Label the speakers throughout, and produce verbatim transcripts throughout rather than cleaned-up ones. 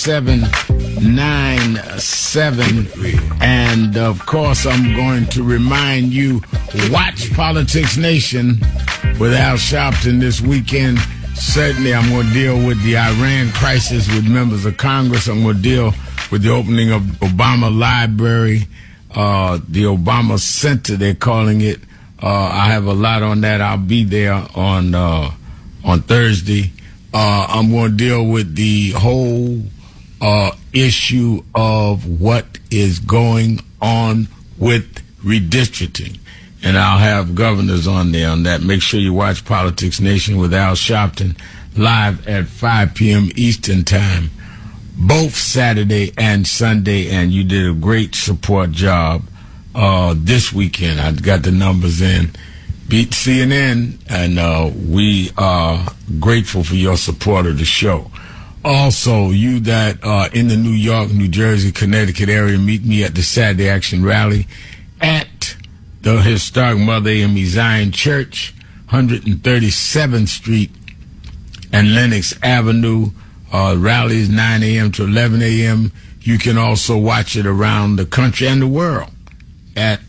Speaker 1: seven nine seven. And of course, I'm going to remind you, watch Politics Nation with Al Sharpton this weekend. Certainly, I'm going to deal with the Iran crisis with members of Congress. I'm going to deal with the opening of Obama Library, uh, the Obama Center, they're calling it. Uh, I have a lot on that. I'll be there on uh, on Thursday. Uh, I'm going to deal with the whole uh, issue of what is going on with redistricting. And I'll have governors on there on that. Make sure you watch Politics Nation with Al Sharpton live at five p.m. Eastern Time, both Saturday and Sunday. And you did a great support job uh, this weekend. I got the numbers in. Beat C N N, and uh, we are grateful for your support of the show. Also, you that are in the New York, New Jersey, Connecticut area, meet me at the Saturday Action Rally at the historic Mother A M E Zion Church, one thirty-seventh Street and Lenox Avenue. Uh, rally is nine a.m. to eleven a.m. You can also watch it around the country and the world at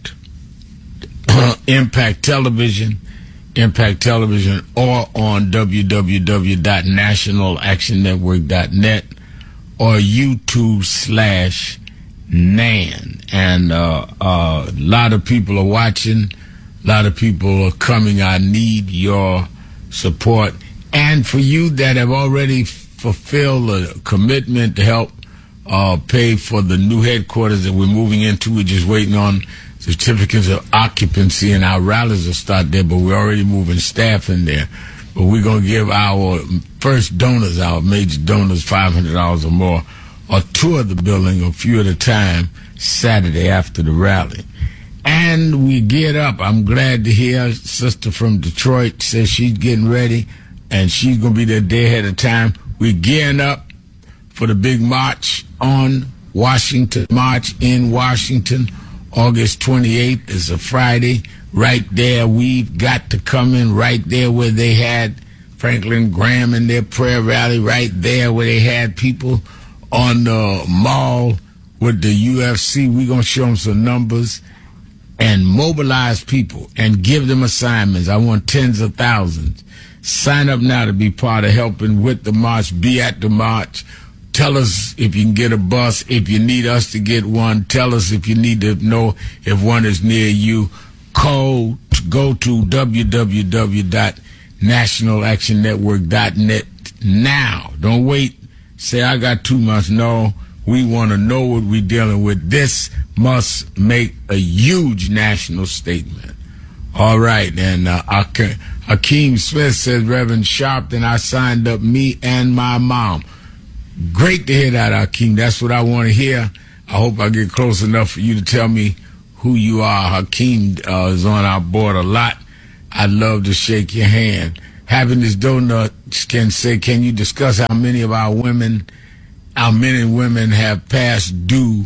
Speaker 1: uh, Impact Television, Impact Television, or on w w w dot national action network dot net or YouTube slash Nan. And uh, uh, a lot of people are watching. A lot of people are coming. I need your support. And for you that have already fulfilled a commitment to help uh, pay for the new headquarters that we're moving into, we're just waiting on certificates of occupancy, and our rallies will start there, but we're already moving staff in there. But we're going to give our first donors, our major donors, five hundred dollars or more, a tour of the building a few at a time Saturday after the rally. And we get up. I'm glad to hear a sister from Detroit says she's getting ready, and she's going to be there a day ahead of time. We're gearing up for the big march on Washington, March in Washington. August twenty-eighth is a Friday. Right there, we've got to come in right there where they had Franklin Graham in their prayer rally, right there where they had people on the mall with the U F C. We're going to show them some numbers and mobilize people and give them assignments. I want tens of thousands. Sign up now to be part of helping with the march. Be at the march. Tell us if you can get a bus. If you need us to get one, tell us if you need to know if one is near you. Call, go to w w w dot national action network dot net now. Don't wait. Say, I got two months. No, we want to know what we're dealing with. This must make a huge national statement. All right. And uh, Hakeem Smith says, Reverend Sharpton, I signed up, me and my mom. Great to hear that, Hakeem. That's what I want to hear. I hope I get close enough for you to tell me who you are. Hakeem uh, is on our board a lot. I'd love to shake your hand. Having this donut can say, can you discuss how many of our women, our men and women have passed due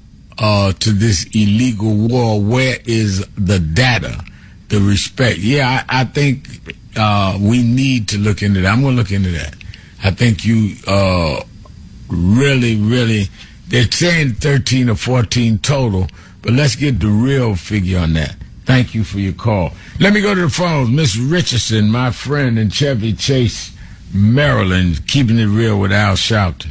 Speaker 1: uh, to this illegal war? Where is the data, the respect? Yeah, I, I think uh, we need to look into that. I'm going to look into that. I think you uh, really, really, they're saying thirteen or fourteen total, but let's get the real figure on that. Thank you for your call. Let me go to the phones. Miss Richardson, my friend in Chevy Chase, Maryland, keeping it real with Al Sharpton.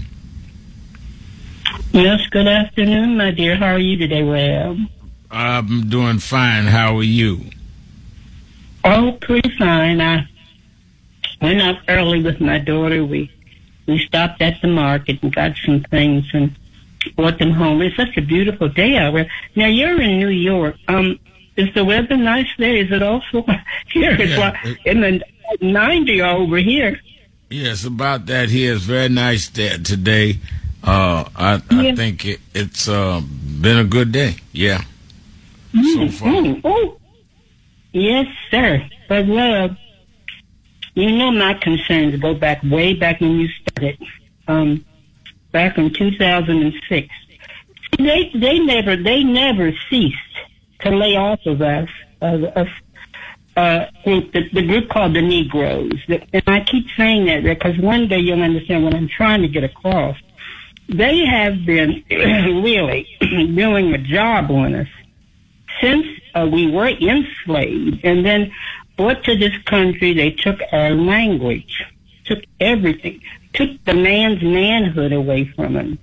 Speaker 2: Yes, good afternoon, my dear. How are you today, Rab?
Speaker 1: I'm doing fine. How are you?
Speaker 2: Oh, pretty fine. I went up early with my daughter. We we stopped at the market and got some things and brought them home. It's such a beautiful day out there. Now, you're in New York. Um, is the weather nice there? Is it also here? It's
Speaker 1: Yeah,
Speaker 2: like in the ninety over here.
Speaker 1: Yes, about that here. It's very nice there today. Uh, I, I
Speaker 2: Yeah.
Speaker 1: think it, it's uh, been a good day. Yeah. So far.
Speaker 2: Mm, oh, yes, sir. But, uh, you know my concerns go back way back when you started, um, back in two thousand six. They they never they never ceased to lay off of us uh, uh, group, the, the group called the Negroes. And I keep saying that because one day you'll understand what I'm trying to get across. they have been really doing a job on us since uh, we were enslaved and then brought to this country. They took our language, took everything, took the man's manhood away from him,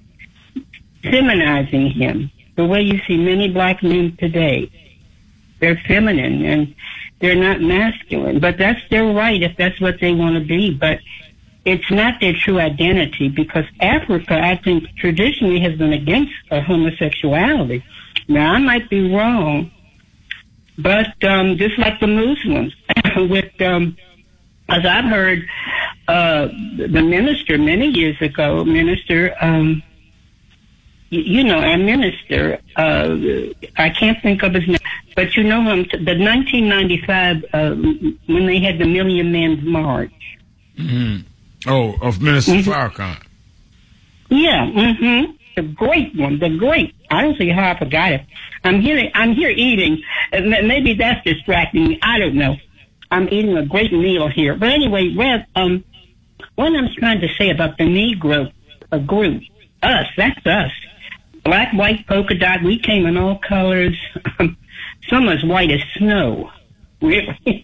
Speaker 2: feminizing him. The way you see many black men today, they're feminine and they're not masculine. But that's their right if that's what they want to be. But it's not their true identity, because Africa, I think, traditionally has been against uh, homosexuality. Now, I might be wrong, but um, just like the Muslims, with um, as I've heard, uh, the minister many years ago, minister, um, you, you know, our minister, uh, I can't think of his name, but you know him, the nineteen ninety-five, uh, when they had the Million Man March.
Speaker 1: Mm-hmm. Oh, of Minister mm-hmm. Farrakhan.
Speaker 2: Yeah, mm-hmm. The great one, the great. I don't see how I forgot it. I'm here, I'm here eating. Maybe that's distracting me. I don't know. I'm eating a great meal here. But anyway, Rev, um, what I'm trying to say about the Negro uh, group, us, that's us. Black, white, polka dot, we came in all colors. Some as white as snow. Really.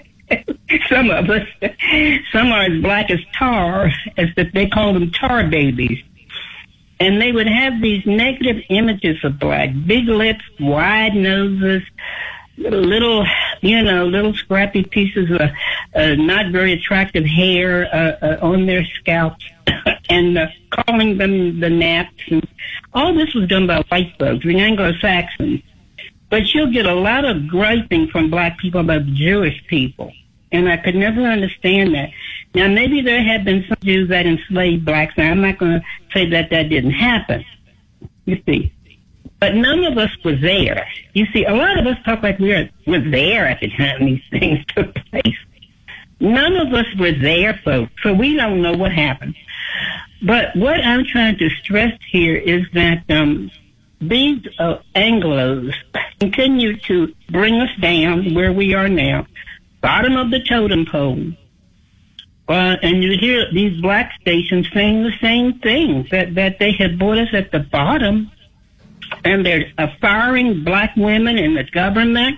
Speaker 2: Some of us, some are as black as tar, as the, they call them tar babies. And they would have these negative images of black, big lips, wide noses, little, you know, little scrappy pieces of uh, not very attractive hair uh, uh, on their scalps, and uh, calling them the naps. And all this was done by white folks, the Anglo-Saxons. But you'll get a lot of griping from black people about Jewish people. And I could never understand that. Now, maybe there have been some Jews that enslaved blacks. Now, I'm not going to say that that didn't happen, you see. But none of us were there. You see, a lot of us talk like we were, were there at the time these things took place. None of us were there, folks, so we don't know what happened. But what I'm trying to stress here is that um, these uh, Anglos continue to bring us down where we are now. Bottom of the totem pole. Uh, and you hear these black stations saying the same thing, that, that they have brought us at the bottom, and they're uh, firing black women in the government.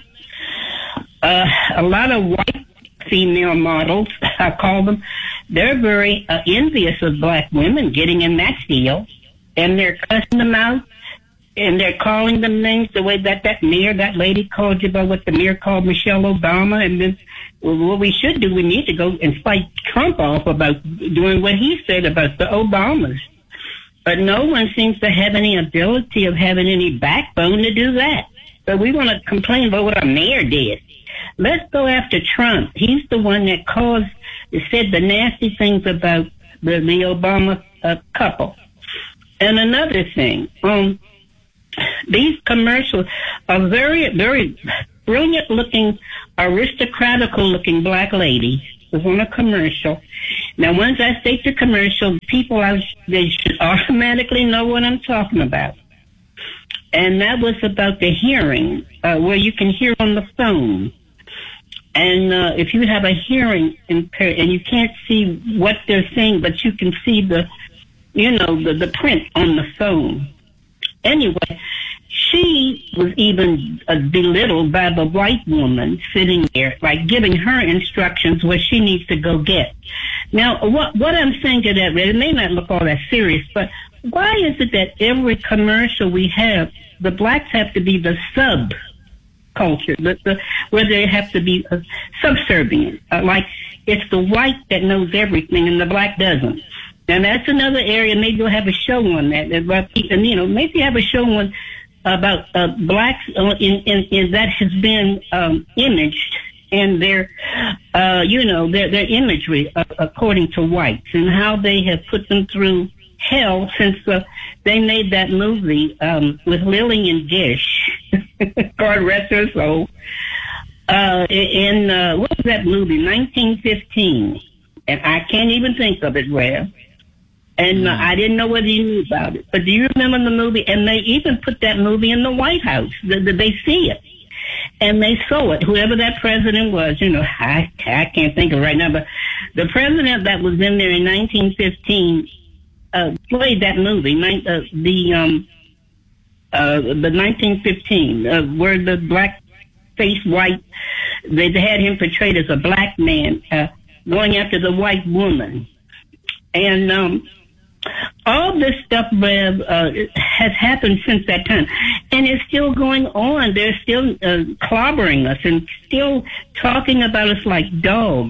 Speaker 2: Uh, a lot of white female models, I call them, they're very uh, envious of black women getting in that deal, and they're cussing them out, and they're calling them names the way that that mayor, that lady called you about what the mayor called Michelle Obama. And then well, what we should do, we need to go and fight Trump off about doing what he said about the Obamas. But no one seems to have any ability of having any backbone to do that. So we want to complain about what our mayor did. Let's go after Trump. He's the one that caused, said the nasty things about the, the Obama uh, couple. And another thing, um, these commercials are very, very brilliant-looking, aristocratical-looking black lady was on a commercial. Now, once I state the commercial, people, I, they should automatically know what I'm talking about. And that was about the hearing, uh, where you can hear on the phone. And uh, if you have a hearing impaired and you can't see what they're saying, but you can see the, you know, the, the print on the phone. Anyway, she was even uh, belittled by the white woman sitting there, like giving her instructions what she needs to go get. Now, what what I'm saying to that, it may not look all that serious, but why is it that every commercial we have, the blacks have to be the sub culture, the, the, where they have to be uh, subservient, uh, like it's the white that knows everything and the black doesn't. Now, that's another area. Maybe we'll have a show on that. And, you know, maybe have a show on about uh, blacks uh, in, in, in that has been um, imaged and their, uh, you know, their, their imagery uh, according to whites and how they have put them through hell since uh, they made that movie um, with Lillian Gish, God rest her soul. Uh, in, uh, what was that movie? nineteen fifteen. And I can't even think of it, Rev. And uh, I didn't know whether you knew about it. But do you remember the movie? And they even put that movie in the White House. They, they see it. And they saw it. Whoever that president was, you know, I, I can't think of it right now. But the president that was in there in nineteen fifteen, uh, played that movie, uh, the um, uh, the nineteen fifteen, uh, where the black face white, they had him portrayed as a black man uh, going after the white woman, and um, all this stuff, Rev, uh, has happened since that time, and it's still going on. They're still uh, clobbering us and still talking about us like dogs.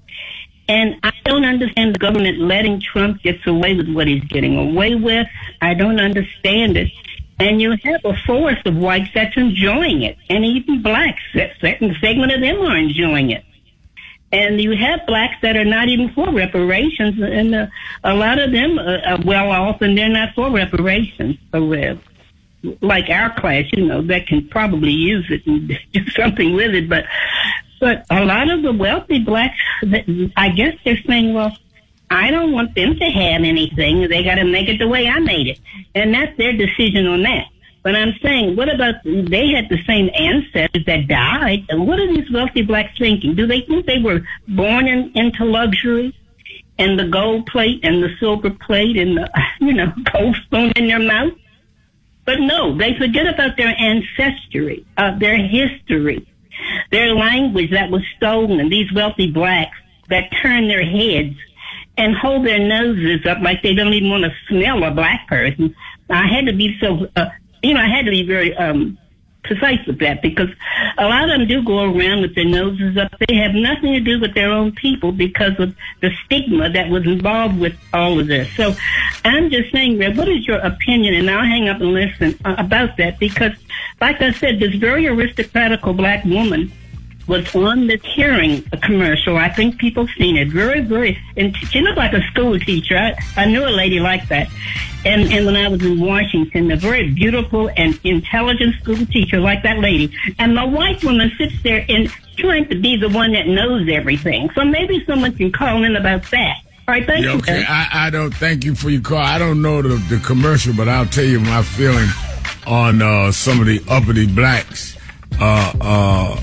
Speaker 2: And I don't understand the government letting Trump get away with what he's getting away with. I don't understand it. And you have a force of whites that's enjoying it, and even blacks. A certain segment of them are enjoying it. And you have blacks that are not even for reparations, and uh, a lot of them are, are well off, and they're not for reparations. So, uh, like our class, you know, that can probably use it and do something with it, but. But a lot of the wealthy blacks, I guess they're saying, well, I don't want them to have anything. They got to make it the way I made it. And that's their decision on that. But I'm saying, what about, they had the same ancestors that died. And what are these wealthy blacks thinking? Do they think they were born in, into luxury and the gold plate and the silver plate and the, you know, gold spoon in their mouth? But no, they forget about their ancestry, uh, their history. Their language that was stolen, and these wealthy blacks that turn their heads and hold their noses up like they don't even want to smell a black person. I had to be so, uh, you know, I had to be very um, precise with that, because a lot of them do go around with their noses up. They have nothing to do with their own people because of the stigma that was involved with all of this. So I'm just saying, Red, what is your opinion? And I'll hang up and listen uh, about that, because like I said, this very aristocratical black woman was on this hearing commercial. I think people seen it. Very, very, and she looked like a school teacher. I, I knew a lady like that. And, and when I was in Washington, a very beautiful and intelligent school teacher like that lady. And the white woman sits there and trying to be the one that knows everything. So maybe someone can call in about that. All right, thank
Speaker 1: yeah,
Speaker 2: you.
Speaker 1: Okay, I, I don't thank you for your call. I don't know the, the commercial, but I'll tell you my feeling on uh, some of the uppity blacks. Uh, uh,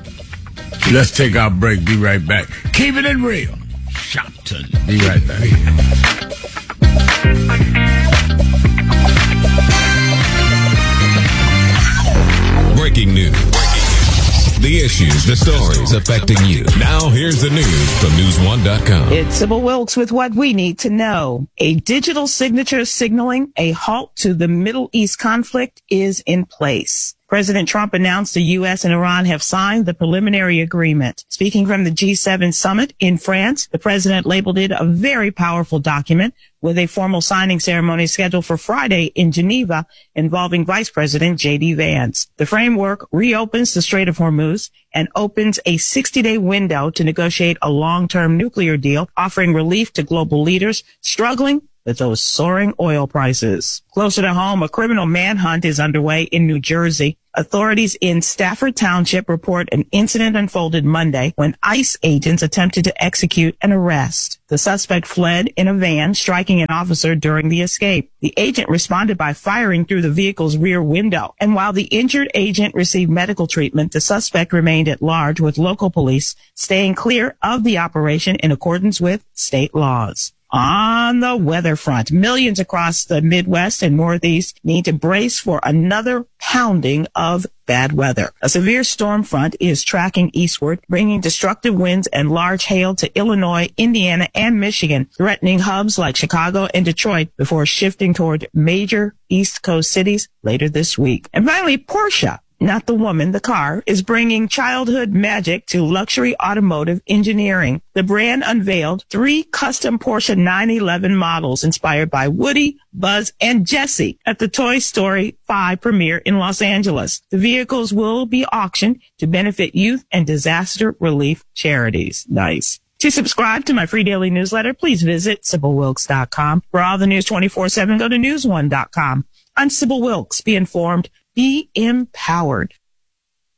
Speaker 1: let's take our break. Be right back. Keep it in real. Shopton. Be right back.
Speaker 3: Breaking news. The issues, the stories affecting you. Now here's the news from news one dot com.
Speaker 4: It's Sybil Wilkes with what we need to know. A digital signature signaling a halt to the Middle East conflict is in place. President Trump announced the U S and Iran have signed the preliminary agreement. Speaking from the G seven summit in France, the president labeled it a very powerful document with a formal signing ceremony scheduled for Friday in Geneva involving Vice President J D Vance. The framework reopens the Strait of Hormuz and opens a sixty-day window to negotiate a long-term nuclear deal, offering relief to global leaders struggling with those soaring oil prices. Closer to home, a criminal manhunt is underway in New Jersey. Authorities in Stafford Township report an incident unfolded Monday when ICE agents attempted to execute an arrest. The suspect fled in a van, striking an officer during the escape. The agent responded by firing through the vehicle's rear window. And while the injured agent received medical treatment, the suspect remained at large, with local police staying clear of the operation in accordance with state laws. On the weather front, millions across the Midwest and Northeast need to brace for another pounding of bad weather. A severe storm front is tracking eastward, bringing destructive winds and large hail to Illinois, Indiana, and Michigan, threatening hubs like Chicago and Detroit before shifting toward major East Coast cities later this week. And finally, Porsche, not the woman, the car, is bringing childhood magic to luxury automotive engineering. The brand unveiled three custom Porsche nine eleven models inspired by Woody, Buzz, and Jessie at the Toy Story five premiere in Los Angeles. The vehicles will be auctioned to benefit youth and disaster relief charities. Nice. To subscribe to my free daily newsletter, please visit Sybil Wilkes dot com. For all the news twenty-four seven, go to news one dot com. I'm Sybil Wilkes. Be informed. Be empowered.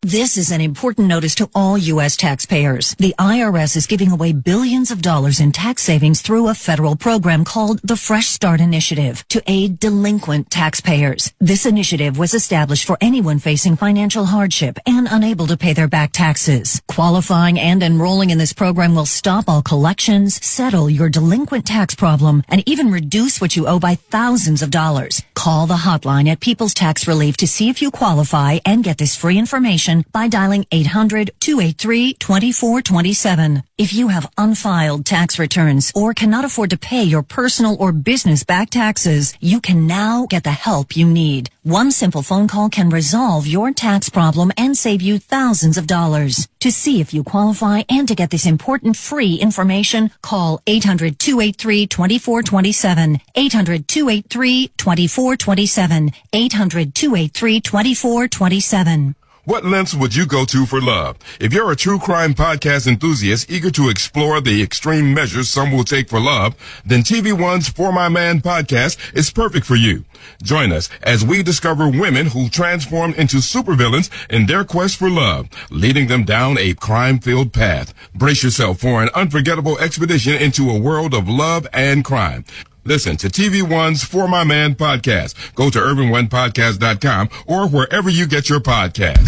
Speaker 5: This is an important notice to all U S taxpayers. The I R S is giving away billions of dollars in tax savings through a federal program called the Fresh Start Initiative to aid delinquent taxpayers. This initiative was established for anyone facing financial hardship and unable to pay their back taxes. Qualifying and enrolling in this program will stop all collections, settle your delinquent tax problem, and even reduce what you owe by thousands of dollars. Call the hotline at People's Tax Relief to see if you qualify and get this free information by dialing eight hundred, two eight three, two four two seven. If you have unfiled tax returns or cannot afford to pay your personal or business back taxes, you can now get the help you need. One simple phone call can resolve your tax problem and save you thousands of dollars. To see if you qualify and to get this important free information, call eight hundred, two eight three, two four two seven, eight hundred, two eight three, two four two seven, eight hundred, two eight three, two four two seven.
Speaker 6: What lengths would you go to for love? If you're a true crime podcast enthusiast eager to explore the extreme measures some will take for love, then T V One's For My Man podcast is perfect for you. Join us as we discover women who transform into supervillains in their quest for love, leading them down a crime-filled path. Brace yourself for an unforgettable expedition into a world of love and crime. Listen to T V One's For My Man podcast. Go to urban one podcast dot com or wherever you get your podcasts.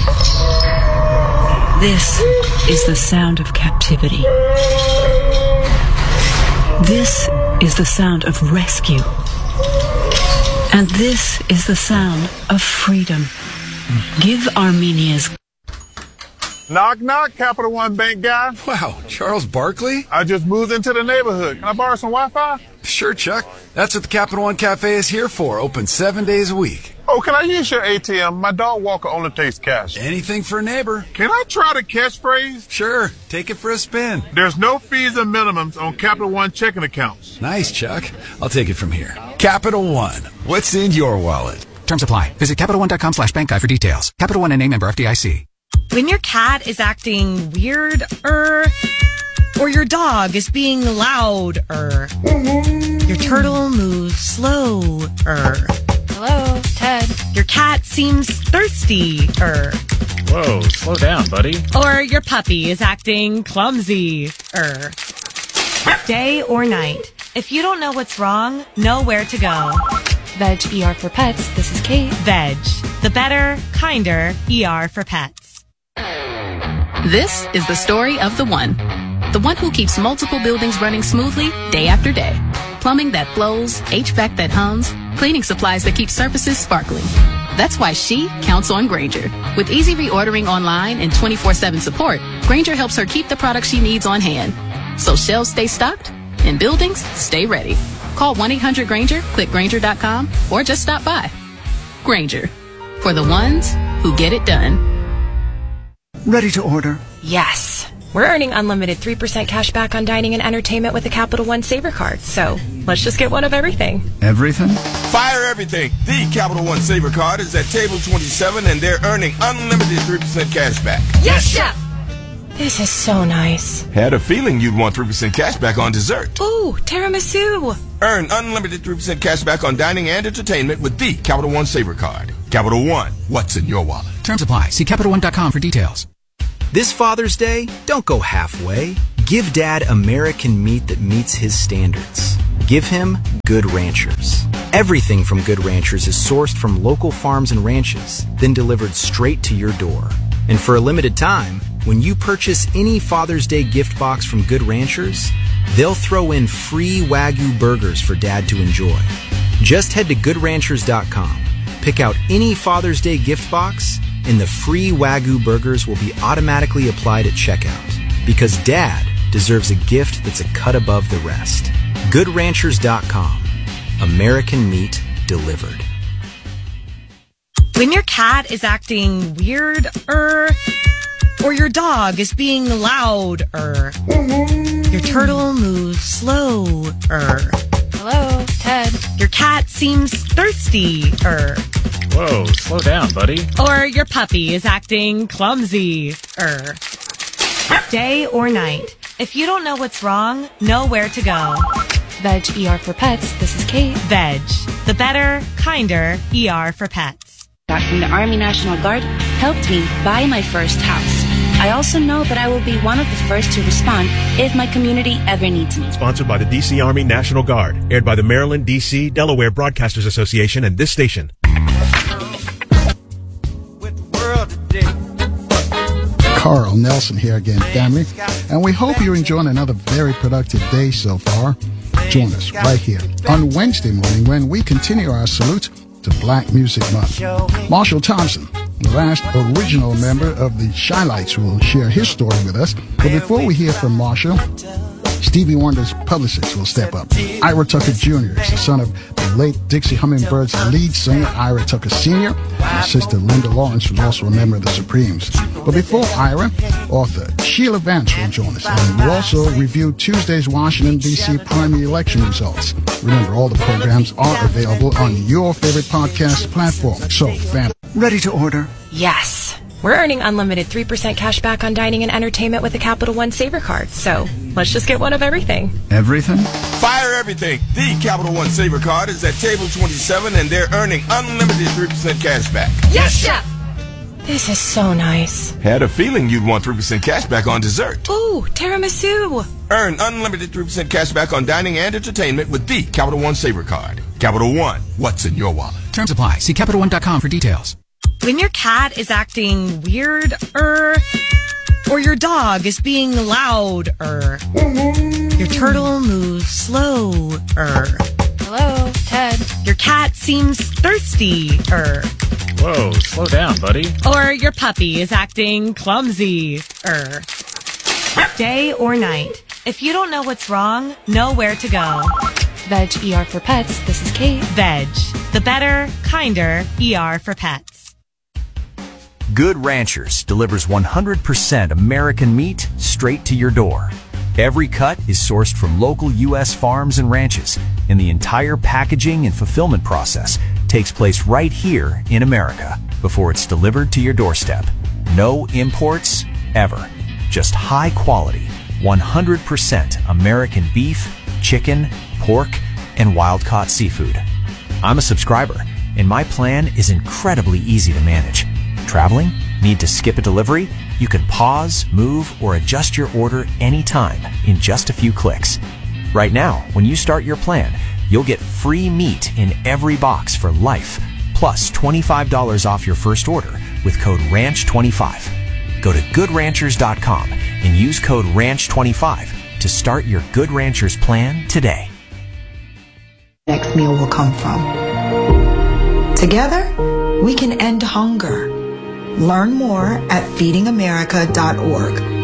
Speaker 7: This is the sound of captivity. This is the sound of rescue. And this is the sound of freedom. Give Armenia's...
Speaker 8: Knock, knock, Capital One Bank guy.
Speaker 9: Wow, Charles Barkley?
Speaker 8: I just moved into the neighborhood. Can I borrow some Wi-Fi?
Speaker 9: Sure, Chuck. That's what the Capital One Cafe is here for. Open seven days a week.
Speaker 8: Oh, can I use your A T M? My dog walker only takes cash.
Speaker 9: Anything for a neighbor.
Speaker 8: Can I try the catchphrase?
Speaker 9: Sure. Take it for a spin.
Speaker 8: There's no fees and minimums on Capital One checking accounts.
Speaker 9: Nice, Chuck. I'll take it from here. Capital One. What's in your wallet?
Speaker 10: Terms apply. Visit Capital One dot com slash bank guide for details. Capital One and name member F D I C.
Speaker 4: When your cat is acting weird, er, or your dog is being loud, er, your turtle moves slow, er.
Speaker 11: Hello, Ted.
Speaker 4: Your cat seems thirsty, er.
Speaker 12: Whoa, slow down, buddy.
Speaker 4: Or your puppy is acting clumsy, er. Day or night, if you don't know what's wrong, know where to go.
Speaker 11: Veg E R for Pets. This is Kate.
Speaker 4: Veg, the better, kinder E R for pets.
Speaker 13: This is the story of the one. The one who keeps multiple buildings running smoothly day after day. Plumbing that flows, H V A C that hums, cleaning supplies that keep surfaces sparkling. That's why she counts on Grainger. With easy reordering online and twenty-four seven support, Grainger helps her keep the products she needs on hand. So shelves stay stocked and buildings stay ready. Call one eight hundred Grainger, click Grainger dot com, or just stop by. Grainger, for the ones who get it done.
Speaker 14: Ready to order?
Speaker 15: Yes. We're earning unlimited three percent cash back on dining and entertainment with the Capital One Saver card. So let's just get one of everything.
Speaker 14: Everything?
Speaker 6: Fire everything. The Capital One Saver card is at table twenty-seven and they're earning unlimited three percent cash back.
Speaker 15: Yes, Chef! This is so nice.
Speaker 6: Had a feeling you'd want three percent cash back on dessert.
Speaker 15: Ooh, tiramisu.
Speaker 6: Earn unlimited three percent cash back on dining and entertainment with the Capital One Saver card. Capital One, what's in your wallet?
Speaker 10: Terms apply. See Capital One dot com for details.
Speaker 16: This Father's Day, don't go halfway. Give Dad American meat that meets his standards. Give him Good Ranchers. Everything from Good Ranchers is sourced from local farms and ranches, then delivered straight to your door. And for a limited time, when you purchase any Father's Day gift box from Good Ranchers, they'll throw in free Wagyu burgers for Dad to enjoy. Just head to good ranchers dot com, pick out any Father's Day gift box, and the free Wagyu burgers will be automatically applied at checkout. Because Dad deserves a gift that's a cut above the rest. good ranchers dot com. American meat delivered.
Speaker 4: When your cat is acting weird, er, or your dog is being loud, er, your turtle moves slow, er.
Speaker 11: Hello, Ted.
Speaker 4: Your cat seems thirsty, er.
Speaker 12: Whoa, slow down, buddy.
Speaker 4: Or your puppy is acting clumsy, er. Day or night, if you don't know what's wrong, know where to go.
Speaker 11: Veg E R for Pets. This is Kate.
Speaker 4: Veg, the better, kinder E R for pets.
Speaker 17: Back from the Army National Guard, helped me buy my first house. I also know that I will be one of the first to respond if my community ever needs me.
Speaker 18: Sponsored by the D C Army National Guard. Aired by the Maryland, D C, Delaware Broadcasters Association and this station.
Speaker 19: Carl Nelson here again, family. And we hope you're enjoying another very productive day so far. Join us right here on Wednesday morning when we continue our salute to Black Music Month. Marshall Thompson, the last original member of the Shy-Lights, will share his story with us. But before we hear from Marshall, Stevie Wonder's publicist will step up. Ira Tucker Junior is the son of the late Dixie Hummingbirds lead singer Ira Tucker Senior and his sister Linda Lawrence was also a member of the Supremes. But before Ira, author Sheila Vance will join us, and we'll also review Tuesday's Washington, D C primary election results. Remember, all the programs are available on your favorite podcast platform. So, fam.
Speaker 14: Ready to order?
Speaker 15: Yes. We're earning unlimited three percent cash back on dining and entertainment with the Capital One Saver Card. So let's just get one of everything.
Speaker 19: Everything?
Speaker 6: Fire everything. The Capital One Saver Card is at table twenty-seven, and they're earning unlimited three percent cash back.
Speaker 15: Yes, Chef! This is so nice.
Speaker 6: Had a feeling you'd want three percent cash back on dessert.
Speaker 15: Ooh, tiramisu.
Speaker 6: Earn unlimited three percent cash back on dining and entertainment with the Capital One Saver Card. Capital One, what's in your wallet?
Speaker 10: Terms apply. See Capital One dot com for details.
Speaker 20: When your cat is acting weird, er, or your dog is being loud, er, your turtle moves slow, er.
Speaker 11: Hello, Ted.
Speaker 20: Your cat seems thirsty, er.
Speaker 12: Whoa, slow down, buddy.
Speaker 20: Or your puppy is acting clumsy, er. Day or night, if you don't know what's wrong, know where to go.
Speaker 11: Veg E R for Pets, this is Kate.
Speaker 20: Veg, the better, kinder E R for pets.
Speaker 21: Good Ranchers delivers one hundred percent American meat straight to your door. Every cut is sourced from local U S farms and ranches, and the entire packaging and fulfillment process takes place right here in America before it's delivered to your doorstep. No imports, ever. Just high quality, one hundred percent American beef, chicken, pork, and wild-caught seafood. I'm a subscriber, and my plan is incredibly easy to manage. Traveling? Need to skip a delivery? You can pause, move, or adjust your order anytime in just a few clicks. Right now, when you start your plan, you'll get free meat in every box for life, plus twenty-five dollars off your first order with code ranch twenty-five. Go to good ranchers dot com and use code ranch twenty-five to start your Good Ranchers plan today.
Speaker 22: Next meal will come from. Together, we can end hunger. Learn more at feeding america dot org.